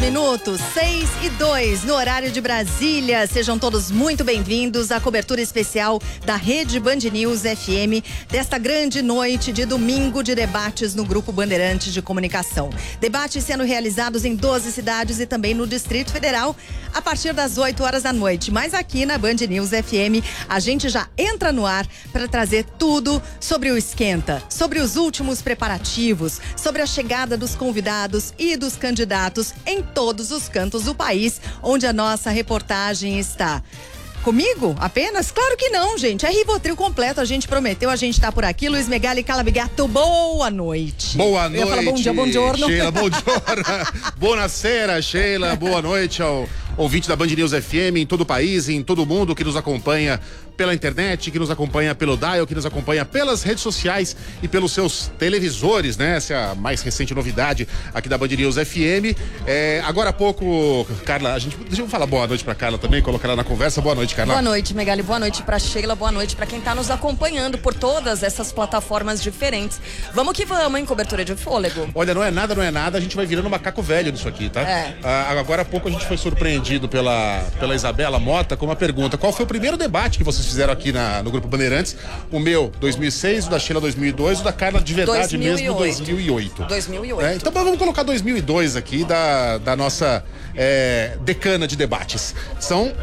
minutos, 6:02 no horário de Brasília. Sejam todos muito bem-vindos à cobertura especial da Rede Band News FM desta grande noite de domingo de debates no Grupo Bandeirantes de Comunicação. Debates sendo realizados em 12 cidades e também no Distrito Federal a partir das 8 horas da noite. Mas aqui na Band News FM a gente já entra no ar para trazer tudo sobre o esquenta, sobre os últimos preparativos, sobre a chegada dos convidados e dos candidatos em todos os cantos do país onde a nossa reportagem está. Comigo? Apenas? Claro que não, gente. É Rivotril completo, a gente prometeu, a gente tá por aqui. Luiz Megali Calabigato, boa noite. Boa noite. Eu ia falar bom dia, bom giorno. Sheila, bom giorno. Buonasera, Sheila. Boa noite ao ouvinte da Band News FM em todo o país, em todo o mundo que nos acompanha pela internet, que nos acompanha pelo dial, que nos acompanha pelas redes sociais e pelos seus televisores, né? Essa é a mais recente novidade aqui da Band News FM. Agora há pouco, Carla, deixa eu falar boa noite pra Carla também, colocar ela na conversa. Boa noite, Carla. Boa noite, Megali. Boa noite pra Sheila. Boa noite pra quem tá nos acompanhando por todas essas plataformas diferentes. Vamos que vamos, hein? Cobertura de fôlego. Olha, não é nada. A gente vai virando macaco velho nisso aqui, tá? Agora há pouco a gente foi surpreendido pela Isabela Mota com uma pergunta. Qual foi o primeiro debate que vocês fizeram aqui no Grupo Bandeirantes? O meu, 2006, o da Sheila, 2002, o da Carla, de verdade 2008. mesmo, 2008. 2008. Então vamos colocar 2002 aqui da nossa decana de debates. São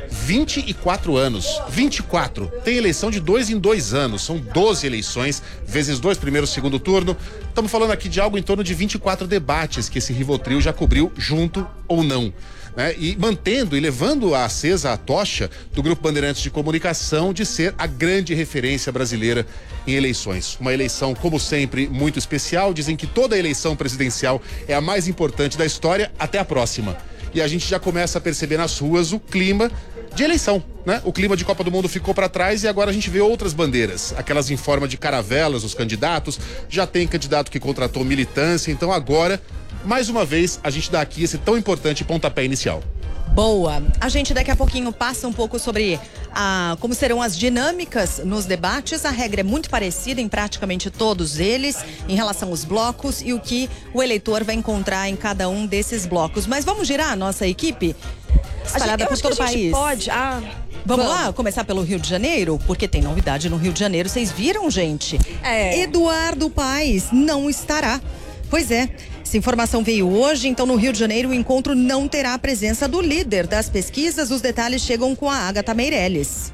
24 anos. 24. Tem eleição de 2 em 2 anos. São 12 eleições, vezes 2, primeiro e segundo turno. Estamos falando aqui de algo em torno de 24 debates que esse Rivotril já cobriu, junto ou não. E mantendo e levando acesa a tocha do Grupo Bandeirantes de Comunicação de ser a grande referência brasileira em eleições. Uma eleição, como sempre, muito especial. Dizem que toda eleição presidencial é a mais importante da história até a próxima. E a gente já começa a perceber nas ruas o clima de eleição, né? O clima de Copa do Mundo ficou para trás e agora a gente vê outras bandeiras, aquelas em forma de caravelas, os candidatos. Já tem candidato que contratou militância, então agora, mais uma vez, a gente dá aqui esse tão importante pontapé inicial. Boa. A gente daqui a pouquinho passa um pouco sobre como serão as dinâmicas nos debates. A regra é muito parecida em praticamente todos eles, em relação aos blocos e o que o eleitor vai encontrar em cada um desses blocos. Mas vamos girar a nossa equipe espalhada por todo o país? Pode. Vamos lá, começar pelo Rio de Janeiro, porque tem novidade no Rio de Janeiro. Vocês viram, gente? Eduardo Paes não estará. Pois é. Essa informação veio hoje, então no Rio de Janeiro o encontro não terá a presença do líder das pesquisas. Os detalhes chegam com a Agatha Meirelles.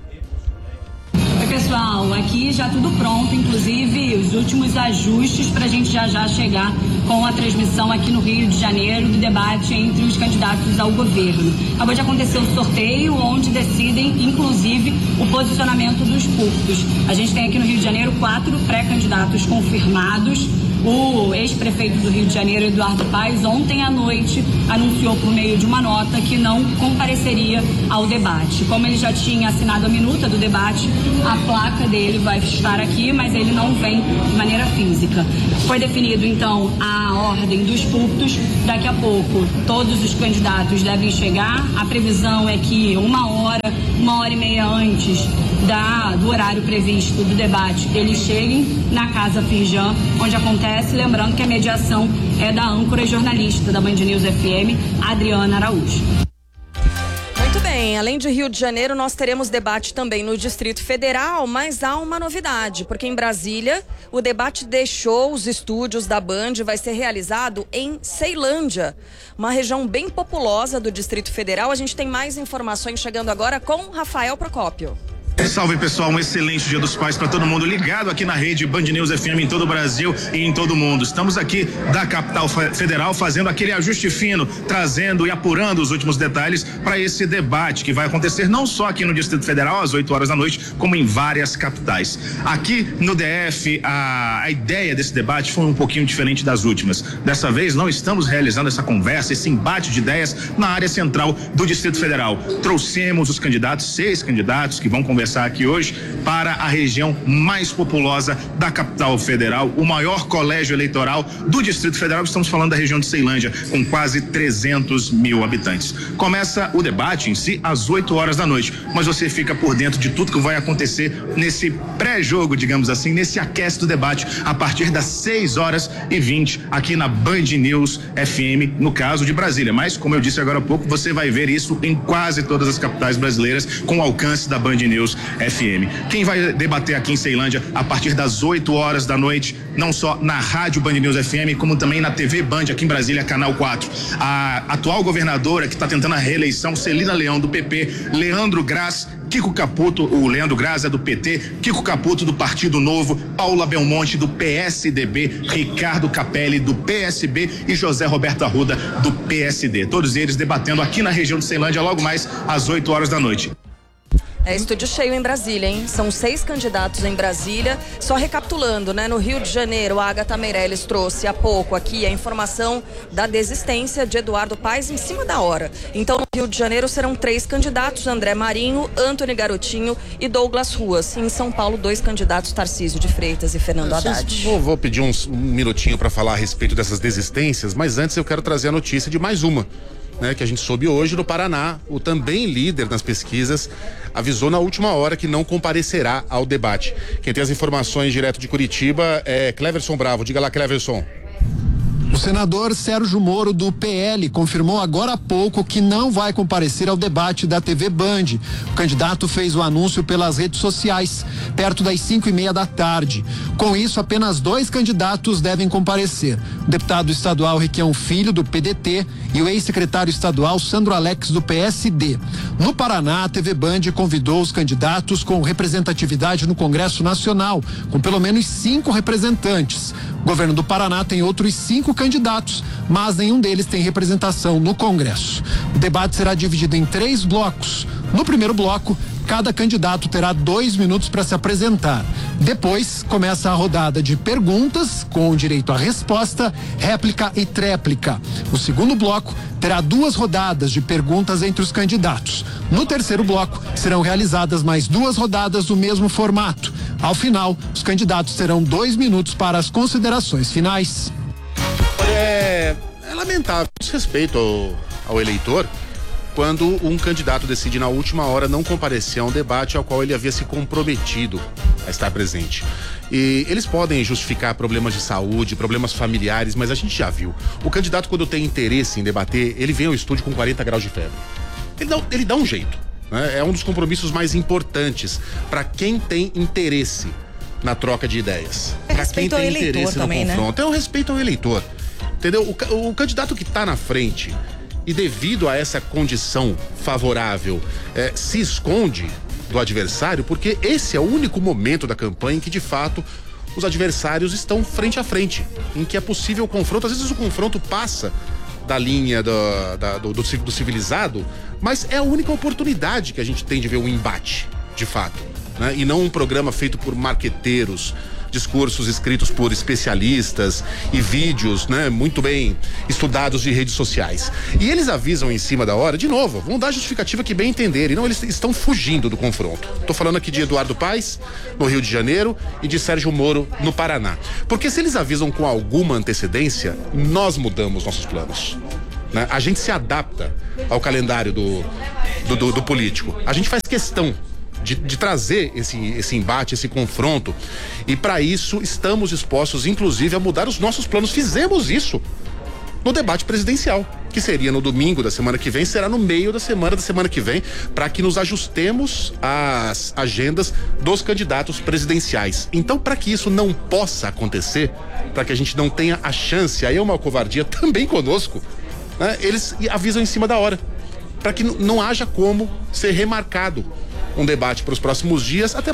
Oi, pessoal, aqui já tudo pronto, inclusive os últimos ajustes para a gente já chegar com a transmissão aqui no Rio de Janeiro do debate entre os candidatos ao governo. Acabou de acontecer o sorteio, onde decidem, inclusive, o posicionamento dos púlpitos. A gente tem aqui no Rio de Janeiro 4 pré-candidatos confirmados. O ex-prefeito do Rio de Janeiro, Eduardo Paes, ontem à noite anunciou por meio de uma nota que não compareceria ao debate. Como ele já tinha assinado a minuta do debate, a placa dele vai estar aqui, mas ele não vem de maneira física. Foi definido, então, a ordem dos púlpitos. Daqui a pouco, todos os candidatos devem chegar. A previsão é que uma hora e meia antes do horário previsto do debate, eles cheguem na Casa Firjan, onde acontece, lembrando que a mediação é da âncora e jornalista da Band News FM, Adriana Araújo. Muito bem, além de Rio de Janeiro, nós teremos debate também no Distrito Federal, mas há uma novidade, porque em Brasília o debate deixou os estúdios da Band e vai ser realizado em Ceilândia, uma região bem populosa do Distrito Federal. A gente tem mais informações chegando agora com Rafael Procópio. Salve, pessoal, um excelente Dia dos Pais para todo mundo ligado aqui na rede Band News FM em todo o Brasil e em todo o mundo. Estamos aqui da capital federal fazendo aquele ajuste fino, trazendo e apurando os últimos detalhes para esse debate que vai acontecer não só aqui no Distrito Federal às 8 horas da noite, como em várias capitais. Aqui no DF, a ideia desse debate foi um pouquinho diferente das últimas. Dessa vez não estamos realizando essa conversa, esse embate de ideias na área central do Distrito Federal. Trouxemos os candidatos, 6 candidatos que vão conversar começar aqui hoje, para a região mais populosa da capital federal, o maior colégio eleitoral do Distrito Federal. Estamos falando da região de Ceilândia, com quase 300 mil habitantes. Começa o debate em si às 8 horas da noite, mas você fica por dentro de tudo que vai acontecer nesse pré-jogo, digamos assim, nesse aquece do debate, a partir das 6h20 aqui na Band News FM, no caso de Brasília. Mas, como eu disse agora há pouco, você vai ver isso em quase todas as capitais brasileiras, com o alcance da Band News FM. Quem vai debater aqui em Ceilândia a partir das 8 horas da noite, não só na rádio Band News FM, como também na TV Band aqui em Brasília, canal 4. A atual governadora que está tentando a reeleição, Celina Leão, do PP, Leandro Graz, Kiko Caputo, o Leandro Graz é do PT, Kiko Caputo do Partido Novo, Paula Belmonte do PSDB, Ricardo Capelli do PSB e José Roberto Arruda do PSD. Todos eles debatendo aqui na região de Ceilândia logo mais às 8 horas da noite. É estúdio cheio em Brasília, hein? São 6 candidatos em Brasília. Só recapitulando, né? No Rio de Janeiro, a Agatha Meirelles trouxe há pouco aqui a informação da desistência de Eduardo Paes em cima da hora. Então, no Rio de Janeiro serão 3 candidatos, André Marinho, Antony Garotinho e Douglas Ruas. E em São Paulo, 2 candidatos, Tarcísio de Freitas e Fernando Haddad. Vou pedir um minutinho para falar a respeito dessas desistências, mas antes eu quero trazer a notícia de mais uma. Né, que a gente soube hoje no Paraná. O também líder nas pesquisas avisou na última hora que não comparecerá ao debate. Quem tem as informações direto de Curitiba é Cleverson Bravo. Diga lá, Cleverson. O senador Sérgio Moro, do PL, confirmou agora há pouco que não vai comparecer ao debate da TV Band. O candidato fez o anúncio pelas redes sociais, perto das 5h30 da tarde. Com isso, apenas 2 candidatos devem comparecer. O deputado estadual Requião Filho, do PDT, e o ex-secretário estadual Sandro Alex, do PSD. No Paraná, a TV Band convidou os candidatos com representatividade no Congresso Nacional, com pelo menos 5 representantes. O governo do Paraná tem outros 5 candidatos, mas nenhum deles tem representação no Congresso. O debate será dividido em 3 blocos. No primeiro bloco, cada candidato terá 2 minutos para se apresentar. Depois, começa a rodada de perguntas, com direito à resposta, réplica e tréplica. O segundo bloco terá 2 rodadas de perguntas entre os candidatos. No terceiro bloco, serão realizadas mais 2 rodadas do mesmo formato. Ao final, os candidatos terão 2 minutos para as considerações finais. É lamentável esse respeito ao eleitor quando um candidato decide na última hora não comparecer a um debate ao qual ele havia se comprometido a estar presente. E eles podem justificar problemas de saúde, problemas familiares, mas a gente já viu. O candidato, quando tem interesse em debater, ele vem ao estúdio com 40 graus de febre. Ele dá um jeito. É um dos compromissos mais importantes para quem tem interesse na troca de ideias. Para quem tem interesse no confronto. É o respeito ao eleitor. Entendeu? O candidato que está na frente e devido a essa condição favorável se esconde do adversário, porque esse é o único momento da campanha em que de fato os adversários estão frente a frente, em que é possível o confronto. Às vezes o confronto passa da linha do civilizado, mas é a única oportunidade que a gente tem de ver um embate, de fato, né? E não um programa feito por marqueteiros, discursos escritos por especialistas e vídeos, né, muito bem estudados de redes sociais. E eles avisam em cima da hora, de novo, vão dar justificativa que bem entenderem. Não, eles estão fugindo do confronto. Tô falando aqui de Eduardo Paes, no Rio de Janeiro, e de Sérgio Moro, no Paraná. Porque se eles avisam com alguma antecedência, nós mudamos nossos planos. Né? A gente se adapta ao calendário do político. A gente faz questão de trazer esse embate, esse confronto, e para isso estamos dispostos, inclusive, a mudar os nossos planos. Fizemos isso no debate presidencial, que seria no domingo da semana que vem, será no meio da semana que vem, para que nos ajustemos às agendas dos candidatos presidenciais. Então, para que isso não possa acontecer, para que a gente não tenha a chance, aí é uma covardia também conosco, né? Eles avisam em cima da hora, para que não haja como ser remarcado um debate para os próximos dias, até